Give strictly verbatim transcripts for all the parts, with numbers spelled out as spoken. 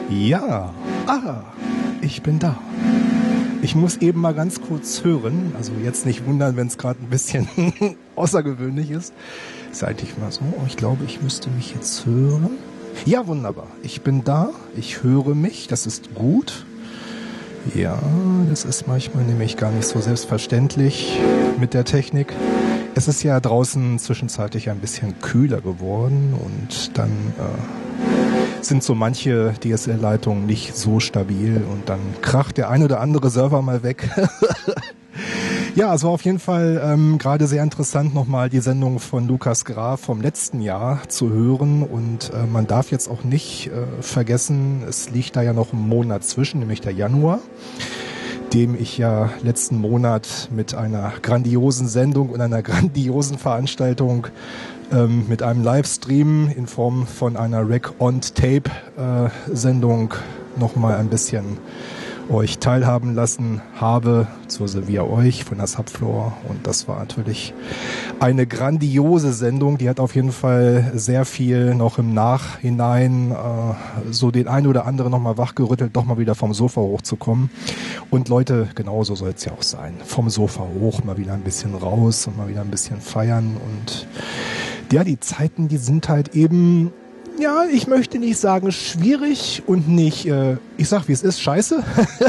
Ja, ah, ich bin da. Ich muss eben mal ganz kurz hören, also jetzt nicht wundern, wenn es gerade ein bisschen außergewöhnlich ist. Ist eigentlich mal so, ich glaube, ich müsste mich jetzt hören. Ja, wunderbar. Ich bin da, ich höre mich, das ist gut. Ja, das ist manchmal nämlich gar nicht so selbstverständlich mit der Technik. Es ist ja draußen zwischenzeitlich ein bisschen kühler geworden und dann äh, sind so manche D S L-Leitungen nicht so stabil und dann kracht der ein oder andere Server mal weg. Ja, es war auf jeden Fall ähm, gerade sehr interessant, nochmal die Sendung von Lukas Graf vom letzten Jahr zu hören. Und äh, man darf jetzt auch nicht äh, vergessen, es liegt da ja noch ein Monat zwischen, nämlich der Januar, dem ich ja letzten Monat mit einer grandiosen Sendung und einer grandiosen Veranstaltung ähm, mit einem Livestream in Form von einer Rec-on-Tape-Sendung äh, nochmal ein bisschen euch teilhaben lassen habe, so wie euch von der Subfloor. Und das war natürlich eine grandiose Sendung. Die hat auf jeden Fall sehr viel noch im Nachhinein äh, so den einen oder anderen nochmal wachgerüttelt, doch mal wieder vom Sofa hochzukommen. Und Leute, genauso soll es ja auch sein. Vom Sofa hoch, mal wieder ein bisschen raus und mal wieder ein bisschen feiern. Und ja, die Zeiten, die sind halt eben... Ja, ich möchte nicht sagen schwierig und nicht, äh, ich sag wie es ist, scheiße,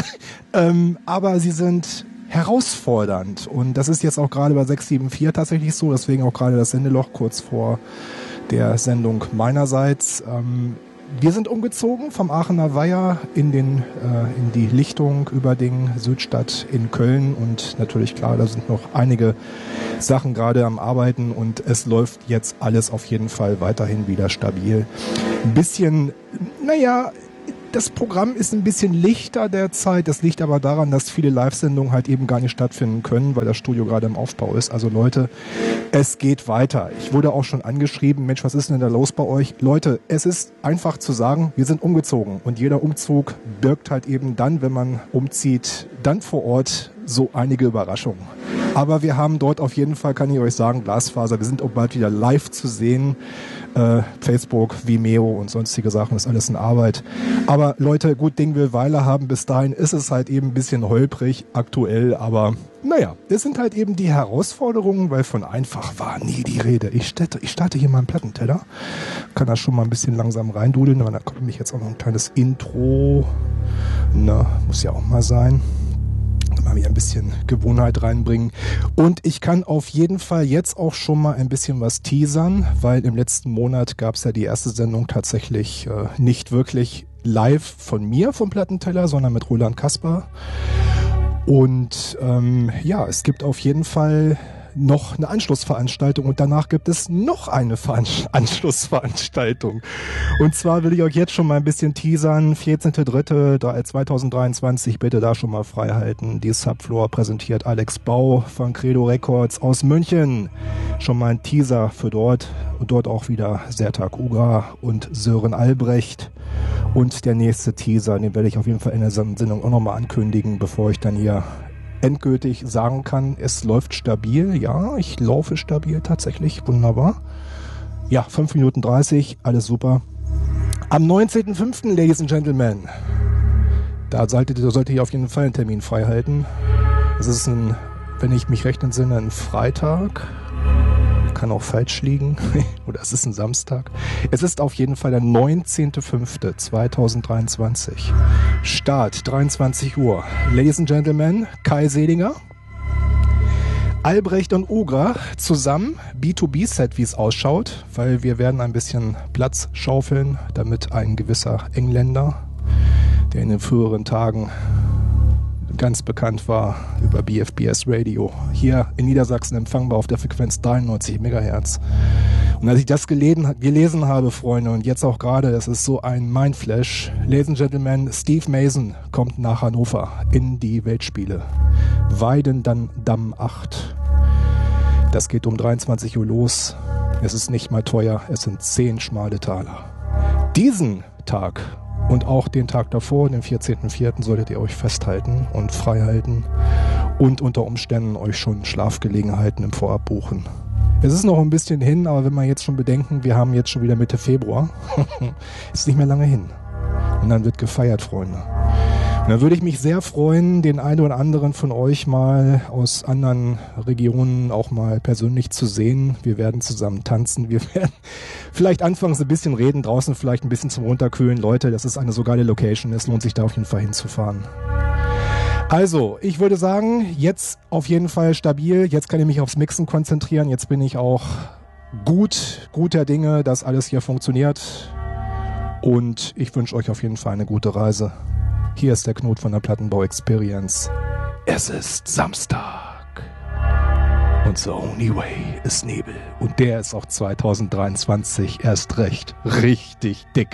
ähm, aber sie sind herausfordernd und das ist jetzt auch gerade bei sechs sieben vier tatsächlich so, deswegen auch gerade das Sendeloch kurz vor der Sendung meinerseits. Ähm, wir sind umgezogen vom Aachener Weiher in, den, äh, in die Lichtung über den Südstadt in Köln und natürlich klar, da sind noch einige Sachen gerade am Arbeiten und es läuft jetzt alles auf jeden Fall weiterhin wieder stabil. Ein bisschen, naja, das Programm ist ein bisschen lichter derzeit. Das liegt aber daran, dass viele Live-Sendungen halt eben gar nicht stattfinden können, weil das Studio gerade im Aufbau ist. Also Leute, es geht weiter. Ich wurde auch schon angeschrieben, Mensch, was ist denn da los bei euch? Leute, es ist einfach zu sagen, wir sind umgezogen. Und jeder Umzug birgt halt eben dann, wenn man umzieht, dann vor Ort so einige Überraschungen. Aber wir haben dort auf jeden Fall, kann ich euch sagen, Glasfaser. Wir sind auch bald wieder live zu sehen. Äh, Facebook, Vimeo und sonstige Sachen, ist alles in Arbeit. Aber Leute, gut Ding will Weile haben. Bis dahin ist es halt eben ein bisschen holprig aktuell. Aber naja, das sind halt eben die Herausforderungen, weil von einfach war nie die Rede. Ich starte, ich starte hier mal einen Plattenteller. Kann da schon mal ein bisschen langsam reindudeln. Aber da kommt nämlich jetzt auch noch ein kleines Intro. Na, muss ja auch mal sein. Mal wieder ein bisschen Gewohnheit reinbringen. Und ich kann auf jeden Fall jetzt auch schon mal ein bisschen was teasern, weil im letzten Monat gab es ja die erste Sendung tatsächlich äh, nicht wirklich live von mir vom Plattenteller, sondern mit Roland Kasper. Und ähm, ja, es gibt auf jeden Fall noch eine Anschlussveranstaltung und danach gibt es noch eine Veran- Anschlussveranstaltung. Und zwar will ich euch jetzt schon mal ein bisschen teasern. vierzehnter dritter zweitausenddreiundzwanzig, bitte da schon mal frei halten. Die Subfloor präsentiert Alex Bau von Credo Records aus München. Schon mal ein Teaser für dort. Und dort auch wieder Sertak Ugra und Sören Albrecht. Und der nächste Teaser, den werde ich auf jeden Fall in der Sendung auch nochmal ankündigen, bevor ich dann hier endgültig sagen kann, es läuft stabil. Ja, ich laufe stabil tatsächlich. Wunderbar. Ja, fünf Minuten dreißig, alles super. Am neunzehnten fünften, Ladies and Gentlemen, da solltet ihr, solltet ihr auf jeden Fall einen Termin frei halten. Es ist ein, wenn ich mich recht entsinne, ein Freitag. Kann auch falsch liegen. Oder es ist ein Samstag. Es ist auf jeden Fall der neunzehnter fünfter zweitausenddreiundzwanzig. Start dreiundzwanzig Uhr. Ladies and Gentlemen, Kai Selinger, Albrecht und Ugra zusammen, B zwei B-Set, wie es ausschaut, weil wir werden ein bisschen Platz schaufeln, damit ein gewisser Engländer, der in den früheren Tagen ganz bekannt war über B F B S Radio, hier in Niedersachsen empfangbar auf der Frequenz dreiundneunzig Megahertz. Und als ich das gelesen, gelesen habe, Freunde, und jetzt auch gerade, das ist so ein Mindflash. Ladies and Gentlemen, Steve Mason kommt nach Hannover in die Weltspiele. Weidendamm acht. Das geht um dreiundzwanzig Uhr los. Es ist nicht mal teuer, es sind zehn schmale Taler. Diesen Tag und auch den Tag davor, den vierzehnten vierten, solltet ihr euch festhalten und frei halten und unter Umständen euch schon Schlafgelegenheiten im Vorab buchen. Es ist noch ein bisschen hin, aber wenn wir jetzt schon bedenken, wir haben jetzt schon wieder Mitte Februar, ist nicht mehr lange hin. Und dann wird gefeiert, Freunde. Und dann würde ich mich sehr freuen, den einen oder anderen von euch mal aus anderen Regionen auch mal persönlich zu sehen. Wir werden zusammen tanzen. Wir werden vielleicht anfangs ein bisschen reden, draußen vielleicht ein bisschen zum Runterkühlen. Leute, das ist eine so geile Location. Es lohnt sich da auf jeden Fall hinzufahren. Also, ich würde sagen, jetzt auf jeden Fall stabil. Jetzt kann ich mich aufs Mixen konzentrieren. Jetzt bin ich auch gut, guter Dinge, dass alles hier funktioniert. Und ich wünsche euch auf jeden Fall eine gute Reise. Hier ist der Knut von der Plattenbau Experience. Es ist Samstag. Und the only way ist Nebel. Und der ist auch zwanzig dreiundzwanzig erst recht richtig dick.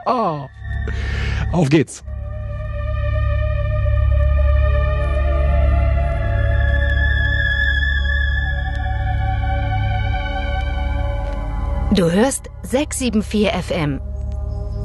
Auf geht's. Du hörst sechs sieben vier F M,